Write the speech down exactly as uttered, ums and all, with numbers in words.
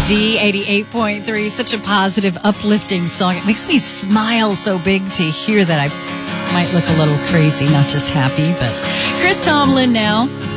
Z eighty-eight point three, such a positive, uplifting song. It makes me smile so big to hear that. I might look a little crazy, not just happy, but Chris Tomlin now.